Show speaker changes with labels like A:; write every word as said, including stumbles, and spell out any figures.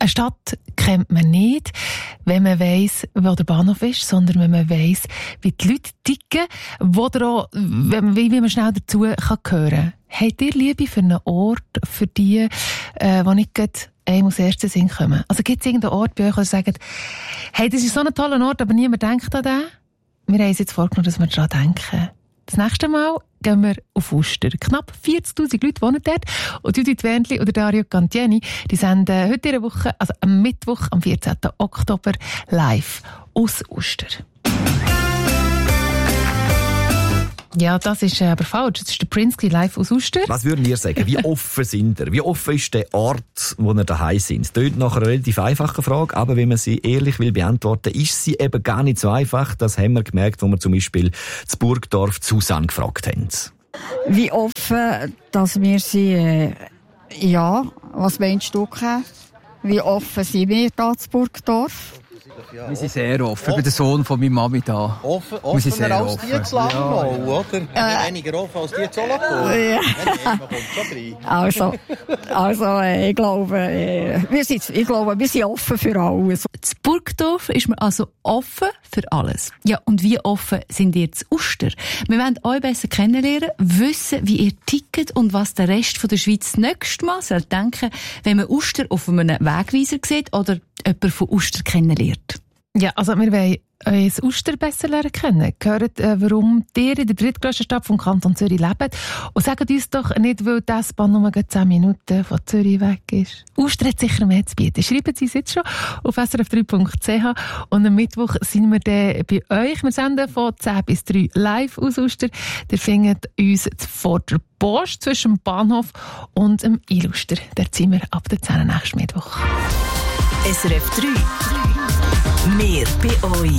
A: Eine Stadt kennt man nicht, wenn man weiss, wo der Bahnhof ist, sondern wenn man weiss, wie die Leute ticken, wo auch, wie, wie man schnell dazu kann hören kann. Habt ihr Liebe für einen Ort, für die, äh, die nicht gerade einem als erstes Sinn kommen? Also gibt es irgendeinen Ort bei euch, wo ihr sagt, hey, das ist so ein toller Ort, aber niemand denkt an den? Wir haben uns jetzt vorgenommen, dass wir daran denken. Das nächste Mal gehen wir auf Uster. Knapp vierzigtausend Leute wohnen dort. Und Judith Wendli oder Dario Cantieni, die senden heute in der Woche, also am Mittwoch, am vierzehnten Oktober, live aus Uster. Ja, das ist aber falsch. Das ist der Prince live aus Uster.
B: Was würden ihr sagen? Wie offen sind ihr? Wie offen ist der Ort, wo ihr daheim sind? Das klingt nach einer relativ einfachen Frage, aber wenn man sie ehrlich will beantworten, ist sie eben gar nicht so einfach. Das haben wir gemerkt, wo wir zum Beispiel zu Burgdorf Susanne gefragt haben.
C: Wie offen, dass wir sie, äh, ja, was meinst du, wie offen sind wir da zu Burgdorf?
D: Ja, wir sind sehr offen. Ich bin der Sohn von meiner Mami da.
E: Offen, offener als
D: offen.
E: die zu Langnau, ja. Oder?
C: Äh,
E: Weniger offen als die zu Solothurn.
C: Ja.
E: Man kommt schon rein.
C: Also, also äh, ich, glaube, äh, wir sind, ich glaube, wir sind offen für alles.
F: In Burgdorf ist man also offen für alles. Ja, und wie offen sind ihr zu Uster? Wir wollen euch besser kennenlernen, wissen, wie ihr tickt und was der Rest von der Schweiz nächstes Mal soll denken, wenn man Uster auf einem Wegweiser sieht oder jemand von Uster kennenlernt.
A: Ja, also wir wollen uns Uster besser lernen kennen. Gehört, äh, warum ihr in der drittgrössten Stadt vom Kanton Zürich lebt. Und sagt uns doch nicht, weil die S-Bahn nur zehn Minuten von Zürich weg ist. Uster hat sicher mehr zu bieten. Schreiben Sie es jetzt schon auf s r f drei punkt c h. Und am Mittwoch sind wir dann bei euch. Wir senden von zehn bis drei live aus Uster. Ihr findet uns vor der Post zwischen dem Bahnhof und dem Illuster. Dort sind wir ab der zehn nächsten Mittwoch.
G: S R F drei. Mehr bei euch.